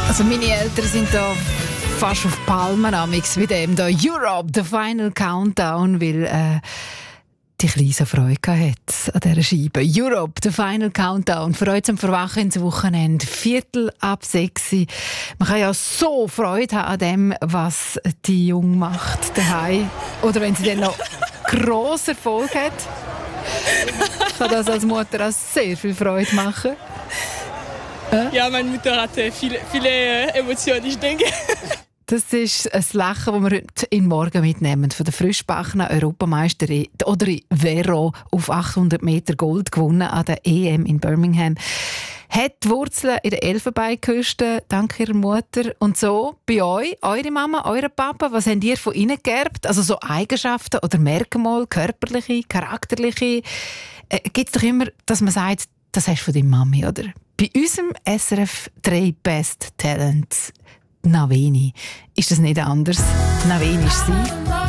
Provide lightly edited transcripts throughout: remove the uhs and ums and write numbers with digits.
Also meine Eltern sind da fast auf Palmen mit dem da Europe, the Final Countdown, weil die Kleine so Freude hat an dieser Scheibe. Europe, the Final Countdown. Für euch zum Verwachen ins Wochenende. 5:45. Man kann ja so Freude haben an dem, was die Jung macht daheim. Oder wenn sie dann noch grossen Erfolg hat. Kann das als Mutter auch sehr viel Freude machen. Ja, meine Mutter hatte viele Emotionen, ich denke. Das ist ein Lachen, das wir heute in Morgen mitnehmen. Von der Frischbachener Europameisterin Audrey Vero auf 800 Meter Gold gewonnen an der EM in Birmingham. Hat die Wurzeln in der Elfenbeinküste, dank ihrer Mutter. Und so bei euch, eure Mama, euer Papa, was habt ihr von ihnen geerbt? Also so Eigenschaften oder Merkmale, körperliche, charakterliche. Gibt es doch immer, dass man sagt, das hast du von deiner Mami, oder? Bei unserem SRF 3 Best Talents Naveni ist das nicht anders. Naveni ist sie.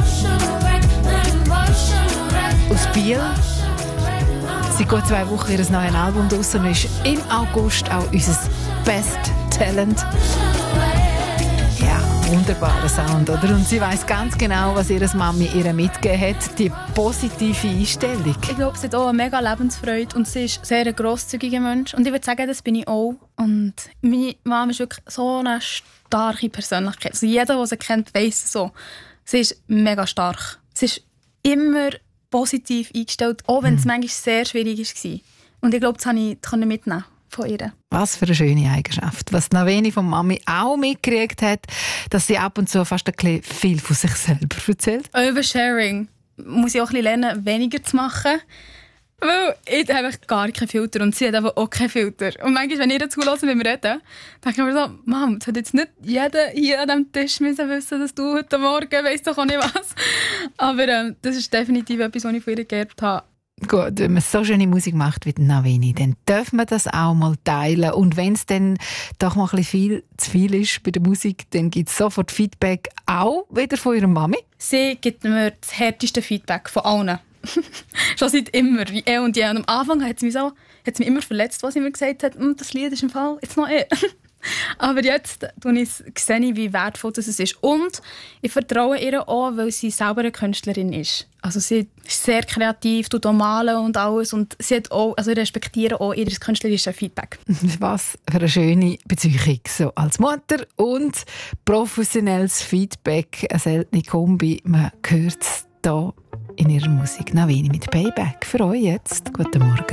Aus Biel. Seit gut 2 Wochen ihr neues Album draussen ist. Im August auch unser Best Talent. Ja, wunderbarer Sound, oder? Und sie weiss ganz genau, was ihre Mami ihr mitgegeben hat. Die positive Einstellung. Ich glaube, sie hat auch eine mega Lebensfreude und sie ist sehr ein grosszügiger Mensch. Und ich würde sagen, das bin ich auch. Und meine Mama ist wirklich so eine starke Persönlichkeit. Also jeder, der sie kennt, weiss es so. Sie ist mega stark. Sie ist immer positiv eingestellt, auch wenn es manchmal sehr schwierig war. Und ich glaube, das konnte ich mitnehmen von ihr. Was für eine schöne Eigenschaft. Was Naveni von Mami auch mitgekriegt hat, dass sie ab und zu fast ein bisschen viel von sich selber erzählt. Oversharing muss ich auch ein bisschen lernen, weniger zu machen. Weil ich habe gar keinen Filter und sie hat aber auch keinen Filter. Und manchmal, wenn ihr zulassen, wenn wir reden, denke ich mir so, Mom, es hat jetzt nicht jeder hier an diesem Tisch müssen wissen, dass du heute Morgen weiss doch auch nicht was. Aber das ist definitiv etwas, was ich von ihr geerbt habe. Gut, wenn man so schöne Musik macht wie Naveni, dann darf man das auch mal teilen. Und wenn es dann doch mal ein bisschen zu viel ist bei der Musik, dann gibt es sofort Feedback, auch wieder von ihrer Mami. Sie gibt mir das härteste Feedback von allen. Schon seit immer, wie und je. Und am Anfang hat sie mich immer verletzt, was sie mir gesagt hat, das Lied ist im Fall jetzt noch Aber jetzt sehe ich, wie wertvoll das ist. Und ich vertraue ihr auch, weil sie selber eine Künstlerin ist. Also sie ist sehr kreativ, tut auch malen und alles. Und sie hat auch, also ich respektiere auch ihr künstlerisches Feedback. Was für eine schöne Beziehung so als Mutter und professionelles Feedback. Eine seltene Kombi. Man hört es hier in ihrer Musik. Naveni mit Payback. Für euch jetzt. Guten Morgen.